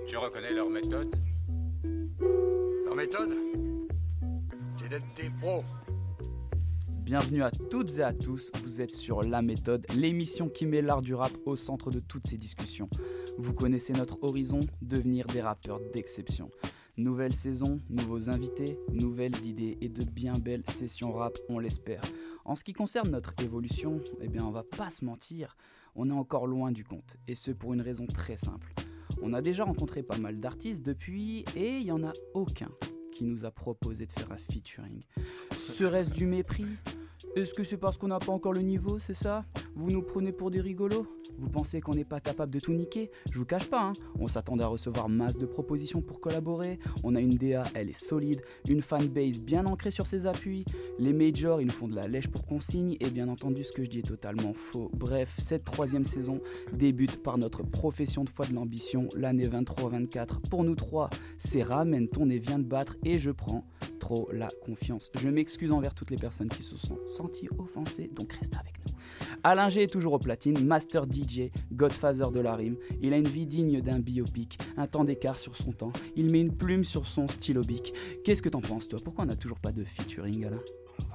Tu reconnais leur méthode? Leur méthode, c'est d'être des pros. Bienvenue à toutes et à tous, vous êtes sur La Méthode, l'émission qui met l'art du rap au centre de toutes ces discussions. Vous connaissez notre horizon, devenir des rappeurs d'exception. Nouvelle saison, nouveaux invités, nouvelles idées et de bien belles sessions rap, on l'espère. En ce qui concerne notre évolution, on va pas se mentir, on est encore loin du compte, et ce pour une raison très simple. On a déjà rencontré pas mal d'artistes depuis, et il n'y en a aucun qui nous a proposé de faire un featuring. Serait-ce du mépris ? Est-ce que c'est parce qu'on n'a pas encore le niveau, c'est ça ? Vous nous prenez pour des rigolos ? Vous pensez qu'on n'est pas capable de tout niquer ? Je vous cache pas, on s'attendait à recevoir masse de propositions pour collaborer. On a une DA, elle est solide, une fanbase bien ancrée sur ses appuis. Les majors, ils nous font de la lèche pour qu'on signe. Et bien entendu, ce que je dis est totalement faux. Bref, cette 3e saison débute par notre profession de foi de l'ambition, l'année 23-24. Pour nous trois, c'est ramène ton nez, viens de battre et je prends trop la confiance. Je m'excuse envers toutes les personnes qui se sont senties offensées, donc reste avec nous. Alain G est toujours au platine, master DJ, godfather de la rime. Il a une vie digne d'un biopic, un temps d'écart sur son temps. Il met une plume sur son stylo bic. Qu'est-ce que t'en penses, toi ? Pourquoi on n'a toujours pas de featuring, Alain ?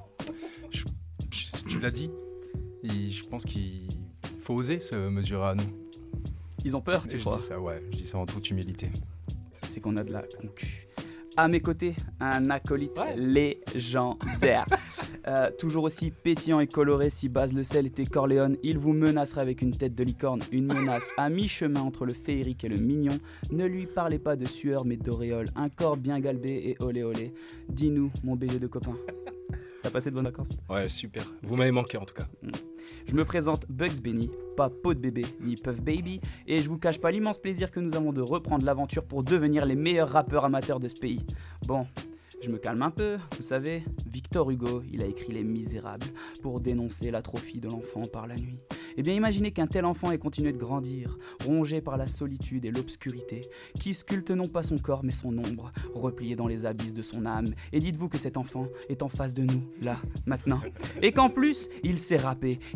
Tu l'as dit, et je pense qu'il faut oser se mesurer à nous. Ils ont peur, tu crois ? Je dis ça en toute humilité. C'est qu'on a de la concu. À mes côtés, un acolyte légendaire. Toujours aussi pétillant et coloré, si Baz le sel était Corleone, il vous menacerait avec une tête de licorne. Une menace à mi-chemin entre le féerique et le mignon. Ne lui parlez pas de sueur mais d'auréole. Un corps bien galbé et olé olé. Dis-nous, mon BG de copain. T'as passé de bonnes vacances ? Ouais, super. Vous m'avez manqué en tout cas. Je me présente Bugs Benny, pas Pot de bébé ni Puff Baby, et je vous cache pas l'immense plaisir que nous avons de reprendre l'aventure pour devenir les meilleurs rappeurs amateurs de ce pays. Bon, je me calme un peu, vous savez, Victor Hugo, il a écrit Les Misérables pour dénoncer l'atrophie de l'enfant par la nuit. Eh bien imaginez qu'un tel enfant ait continué de grandir, rongé par la solitude et l'obscurité, qui sculpte non pas son corps mais son ombre, replié dans les abysses de son âme. Et dites-vous que cet enfant est en face de nous, là, maintenant. Et qu'en plus, il sait rapper,